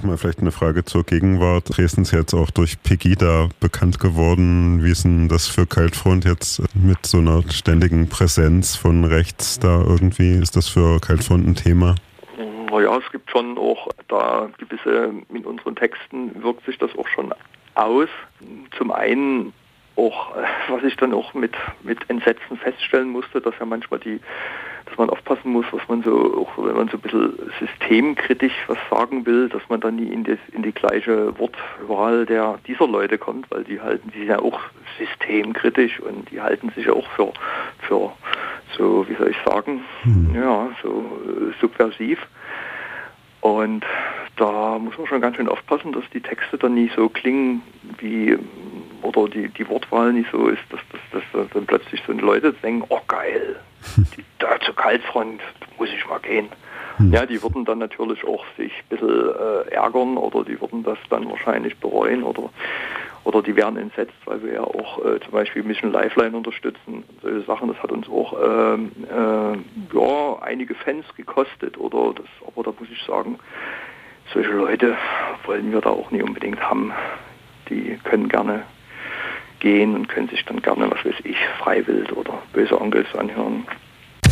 nochmal vielleicht eine Frage zur Gegenwart. Dresden ist jetzt auch durch Pegida bekannt geworden. Wie ist denn das für Kaltfront jetzt mit so einer ständigen Präsenz von rechts da irgendwie? Ist das für Kaltfront ein Thema? Naja, es gibt schon auch da gewisse, in unseren Texten wirkt sich das auch schon aus. Zum einen auch, was ich dann auch mit Entsetzen feststellen musste, dass ja manchmal dass man aufpassen muss, was man so, auch wenn man so ein bisschen systemkritisch was sagen will, dass man dann nie in die gleiche Wortwahl dieser Leute kommt, weil die sind ja auch systemkritisch und die halten sich ja auch für so, wie soll ich sagen, ja, so subversiv. Und da muss man schon ganz schön aufpassen, dass die Texte dann nie so klingen oder die Wortwahl nicht so ist, dass dann plötzlich so Leute denken, oh geil, da zur Kaltfront muss ich mal gehen. Ja, die würden dann natürlich auch sich ein bisschen ärgern oder die würden das dann wahrscheinlich bereuen oder die wären entsetzt, weil wir ja auch zum Beispiel Mission Lifeline unterstützen. Solche Sachen, das hat uns auch einige Fans gekostet. Aber da muss ich sagen, solche Leute wollen wir da auch nicht unbedingt haben. Die können gerne gehen und können sich dann gerne, was weiß ich, Freiwild oder Böse Onkels anhören.